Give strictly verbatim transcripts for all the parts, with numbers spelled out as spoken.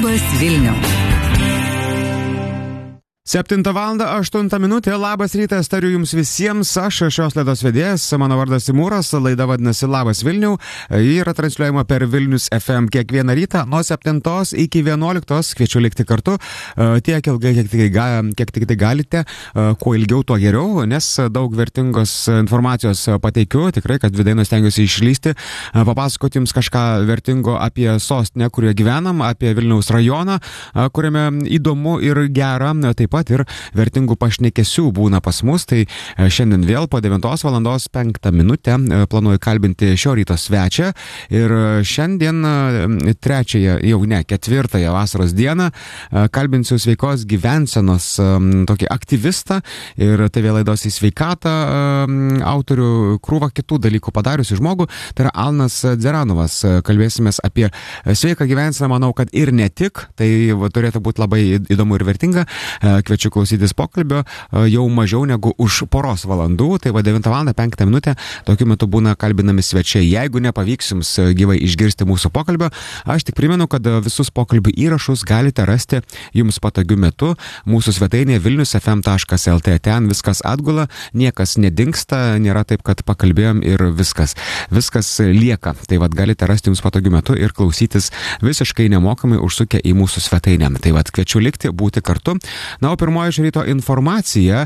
Labas Vilniau. septintą valandą aštuntą minutę. Labas rytas, tariu jums visiems. Aš šios laidos vedėjas, mano vardas Timūras, laida vadinasi Labas Vilniau. Ji yra transliuojama per Vilnius F M kiekvieną rytą nuo septintos iki vienuoliktos. Kviečiu likti kartu tiek ilgai, kiek tik, kiek tik tai galite. Kuo ilgiau, tuo geriau, nes daug vertingos informacijos pateikiu. Tikrai, kad vidainą stengiuosi išlysti, papasakoti jums kažką vertingo apie sostinę, kurioje gyvenam, apie Vilniaus rajoną, kuriame įdomu ir gera, taip pat ir vertingų pašnekesių būna pas mus. Tai šiandien vėl po devintos valandos penktą minutę planuoju kalbinti šio ryto svečią. Ir šiandien trečiąją, jau ne, ketvirtąją vasaros dieną kalbinsiu sveikos gyvensenos tokį aktyvistą ir T V laidos į sveikatą autorių, krūvą kitų dalykų padariusi žmogų. Tai yra Alnas Dzeranovas. Kalbėsimės apie sveiką gyvenseną, manau, kad ir ne tik. Tai turėtų būti labai įdomu ir vertinga. Kviečiu klausytis pokalbio jau mažiau negu už poros valandų, tai va devintą valandą penktą minutę tokiu metu būna kalbinami svečiai. Jeigu nepavyks jums gyvai išgirsti mūsų pokalbio, aš tik primenu, kad visus pokalbių įrašus galite rasti jums patogiu metu mūsų svetainėje vilnius f m taškas l t. Ten viskas atgula, niekas nedingsta, nėra taip, kad pakalbėjom ir viskas. Viskas lieka. Tai va galite rasti jums patogiu metu ir klausytis visiškai nemokamai užsukę į mūsų svetainę. Tai va kviečiu likti, būti kartu. Na, o pirmoji šio ryto informacija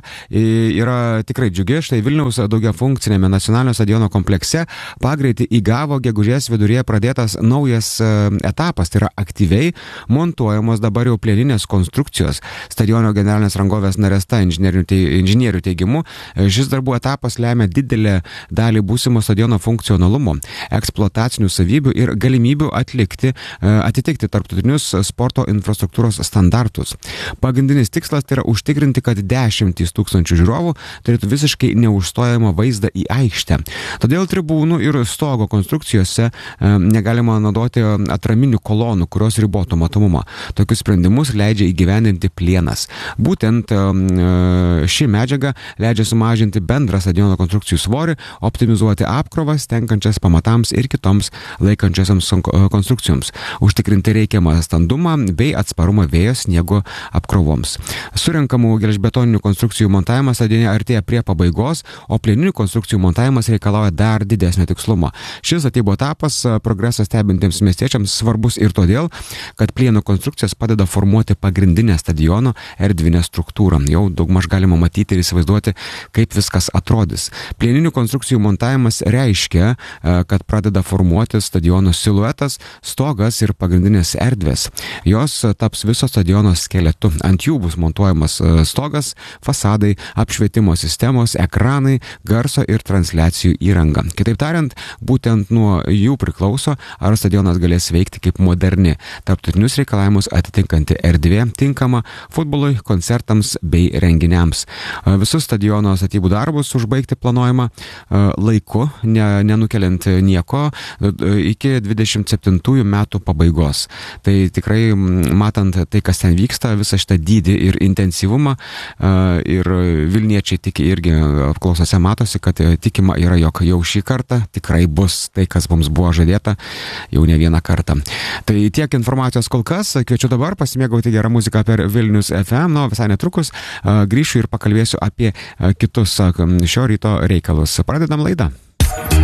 yra tikrai džiugi. Štai Vilniaus daugiafunkcinėme nacionalinio stadiono komplekse pagreitį įgavo gegužės viduryje pradėtas naujas etapas. Tai yra aktyviai montuojamos dabar jau plieninės konstrukcijos. Stadiono generalinės rangovės Naresta inžinierių teigimu, šis darbų etapas lemia didelę dalį būsimo stadiono funkcionalumo, eksploatacinių savybių ir galimybių atlikti, atitikti tarptautinius sporto infrastruktūros standartus. Pagrindinis tikslas tai yra užtikrinti, kad dešimtys tūkstančių žiūrovų turėtų visiškai neužstojamą vaizdą į aikštę. Todėl tribūnų ir stogo konstrukcijose negalima naudoti atraminių kolonų, kurios ribotų matomumą. Tokius sprendimus leidžia įgyvendinti plienas. Būtent ši medžiaga leidžia sumažinti bendrą stadiono konstrukcijų svorį, optimizuoti apkrovas tenkančias pamatams ir kitoms laikančiosiams konstrukcijoms, užtikrinti reikiamą standumą bei atsparumą vėjo sniego apkrovoms. Surenkamų gelžbetoninių konstrukcijų montavimas stadione artėja prie pabaigos, o plieninių konstrukcijų montavimas reikalauja dar didesnio tikslumo. Šis statybų etapas progresą stebintiems miestiečiams svarbus ir todėl, kad plienų konstrukcijos padeda formuoti pagrindinę stadiono erdvinę struktūrą. Jau daugmaž galima matyti ir įsivaizduoti, kaip viskas atrodys. Plieninių konstrukcijų montavimas reiškia, kad pradeda formuoti stadiono siluetas, stogas ir pagrindinės erdvės. Jos taps viso stadiono skeletu. Ant jų bus montuojamas stogas, fasadai, apšvietimo sistemos, ekranai, garso ir transliacijų įranga. Kitaip tariant, būtent nuo jų priklauso, ar stadionas galės veikti kaip moderni, tarptautinius reikalavimus atitinkanti erdvė, tinkama futbolui, koncertams bei renginiams. Visus stadiono statybų darbus užbaigti planuojama laiku, ne, nenukeliant nieko, iki dvidešimt septintųjų metų pabaigos. Tai tikrai, matant tai, kas ten vyksta, visą šitą dydį ir intensyvumą, ir Vilniečiai tiki irgi apklausose matosi, kad tikima yra, jog jau šį kartą tikrai bus tai, kas mums buvo žadėta jau ne vieną kartą. Tai tiek informacijos kol kas. Kviečiu dabar pasimėgauti gerą muziką per Vilnius F M. Nu, visai netrukus grįšiu ir pakalbėsiu apie kitus šio ryto reikalus. Pradedam laidą.